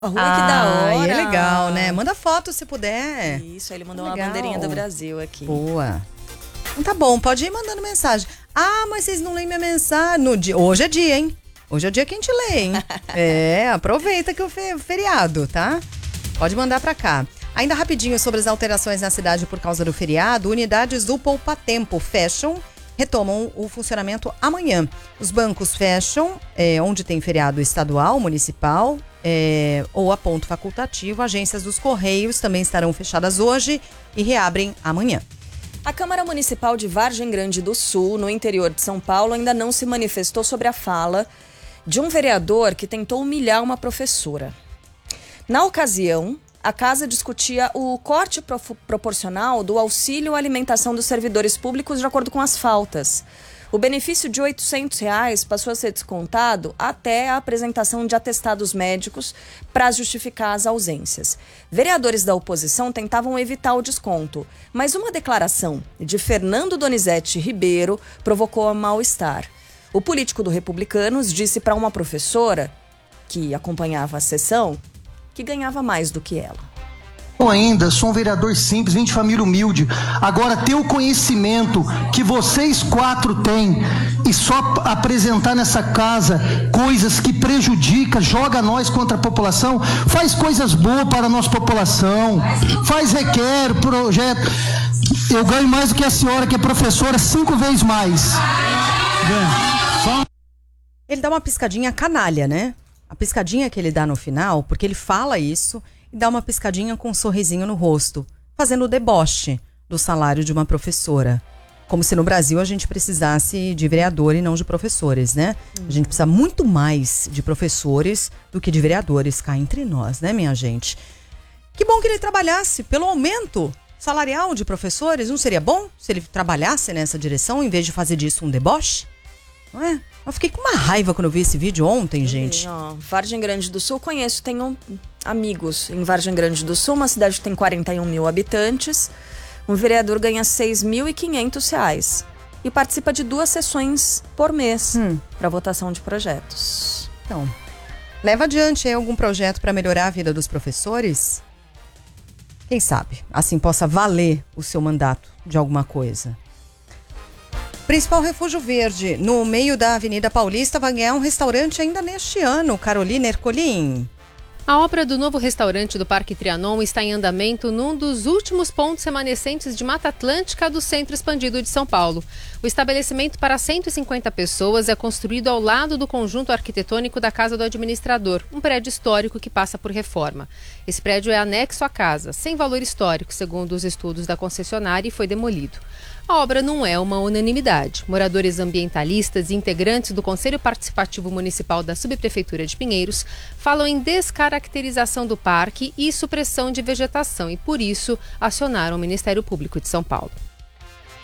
Rua, que da hora. É legal, né? Manda foto se puder. Isso, ele mandou uma bandeirinha do Brasil aqui. Boa. Então tá bom, pode ir mandando mensagem. Ah, mas vocês não leem minha mensagem. Hoje é dia, hein? Hoje é o dia que a gente lê, hein? Aproveita que o feriado, tá? Pode mandar pra cá. Ainda rapidinho sobre as alterações na cidade por causa do feriado, unidades do Poupa Tempo fecham, retomam o funcionamento amanhã. Os bancos fecham, onde tem feriado estadual, municipal, ou a ponto facultativo. Agências dos Correios também estarão fechadas hoje e reabrem amanhã. A Câmara Municipal de Vargem Grande do Sul, no interior de São Paulo, ainda não se manifestou sobre a fala de um vereador que tentou humilhar uma professora. Na ocasião, a casa discutia o corte proporcional do auxílio à alimentação dos servidores públicos de acordo com as faltas. O benefício de R$ 800 passou a ser descontado até a apresentação de atestados médicos para justificar as ausências. Vereadores da oposição tentavam evitar o desconto, mas uma declaração de Fernando Donizete Ribeiro provocou mal-estar. O político do Republicanos disse para uma professora que acompanhava a sessão que ganhava mais do que ela. Eu ainda sou um vereador simples, vim de família humilde. Agora, ter o conhecimento que vocês 4 têm e só apresentar nessa casa coisas que prejudicam, joga nós contra a população, faz coisas boas para a nossa população, requer projeto. Eu ganho mais do que a senhora, que é professora, 5 vezes mais. Ele dá uma piscadinha canalha, né? A piscadinha que ele dá no final, porque ele fala isso e dá uma piscadinha com um sorrisinho no rosto, fazendo o deboche do salário de uma professora. Como se no Brasil a gente precisasse de vereador e não de professores, né? A gente precisa muito mais de professores do que de vereadores, cá entre nós, né, minha gente? Que bom que ele trabalhasse pelo aumento salarial de professores. Não seria bom se ele trabalhasse nessa direção, em vez de fazer disso um deboche? Não é? Eu fiquei com uma raiva quando eu vi esse vídeo ontem, gente. Vargem Grande do Sul, conheço, tenho amigos em Vargem Grande do Sul, uma cidade que tem 41 mil habitantes. Um vereador ganha R$ 6.500 e participa de 2 sessões por mês para votação de projetos. Então, leva adiante aí algum projeto para melhorar a vida dos professores? Quem sabe, assim possa valer o seu mandato de alguma coisa. Principal Refúgio Verde, no meio da Avenida Paulista, vai ganhar um restaurante ainda neste ano. Carolina Ercolim. A obra do novo restaurante do Parque Trianon está em andamento num dos últimos pontos remanescentes de Mata Atlântica do Centro Expandido de São Paulo. O estabelecimento para 150 pessoas é construído ao lado do conjunto arquitetônico da Casa do Administrador, um prédio histórico que passa por reforma. Esse prédio é anexo à casa, sem valor histórico, segundo os estudos da concessionária, e foi demolido. A obra não é uma unanimidade. Moradores ambientalistas e integrantes do Conselho Participativo Municipal da Subprefeitura de Pinheiros falam em descaracterização do parque e supressão de vegetação e, por isso, acionaram o Ministério Público de São Paulo.